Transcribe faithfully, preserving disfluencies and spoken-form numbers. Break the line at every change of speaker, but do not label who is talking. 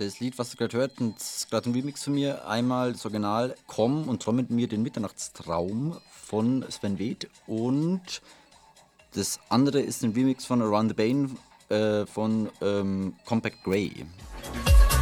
das Lied, was ihr gerade hört, ist gerade ein Remix von mir. Einmal das Original Komm und trommelt mir den Mitternachtstraum von Sven Väth und das andere ist ein Remix von Around the Bane äh, von ähm, Compact Grey.